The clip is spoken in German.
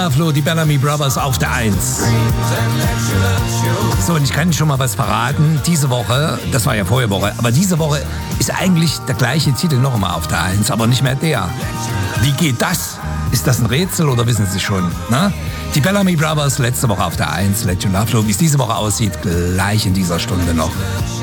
Flo, die Bellamy Brothers auf der 1. So, und ich kann schon mal was verraten. Diese Woche, das war ja vorige Woche, aber diese Woche ist eigentlich der gleiche Titel noch einmal auf der 1, aber nicht mehr der. Wie geht das? Ist das ein Rätsel oder wissen Sie schon? Na? Die Bellamy Brothers letzte Woche auf der 1, Let You Love Flo. Wie es diese Woche aussieht, gleich in dieser Stunde noch.